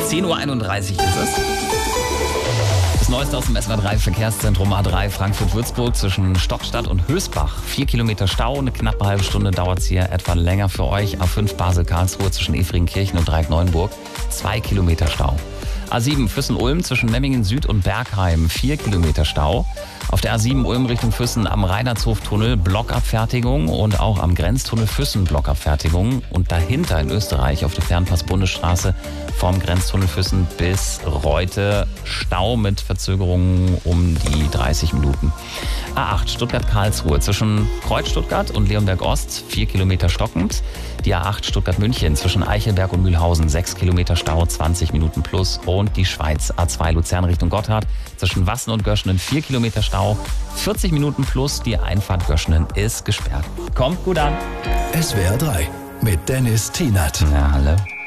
10.31 Uhr ist es. Das Neueste aus dem SWR3 Verkehrszentrum A3 Frankfurt-Würzburg zwischen Stockstadt und Hösbach. 4 Kilometer Stau, eine knappe halbe Stunde dauert es hier etwa länger für euch. A5 Basel-Karlsruhe zwischen Efringkirchen und Dreieck-Neuenburg. 2 Kilometer Stau. A7 Füssen-Ulm zwischen Memmingen Süd und Bergheim. 4 Kilometer Stau. Auf der A7 Ulm Richtung Füssen am Reinhardshoftunnel Blockabfertigung und auch am Grenztunnel Füssen Blockabfertigung. Und dahinter in Österreich auf der Fernpass-Bundesstraße vom Grenztunnel Füssen bis Reute Stau mit Verzögerungen um die 30 Minuten. A8 Stuttgart-Karlsruhe zwischen Kreuz-Stuttgart und Leonberg-Ost 4 Kilometer stockend. Die A8 Stuttgart-München zwischen Eichelberg und Mühlhausen 6 Kilometer Stau, 20 Minuten plus. Und die Schweiz A2 Luzern Richtung Gotthard zwischen Wassen und Göschenen 4 Kilometer Stau, 40 Minuten plus. Die Einfahrt Göschenen ist gesperrt. Kommt gut an. SWR 3 mit Dennis Tienert. Na, hallo.